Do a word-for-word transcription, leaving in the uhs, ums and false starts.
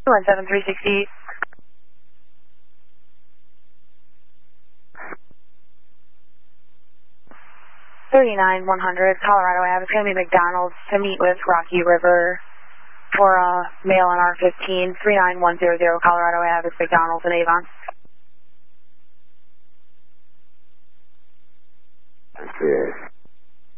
one seven three sixty. thirty-nine one hundred, Colorado Ave. It's going to be McDonald's to meet with Rocky River for a uh, mail on R fifteen, three nine one zero zero, Colorado Ave. It's McDonald's in Avon. Okay.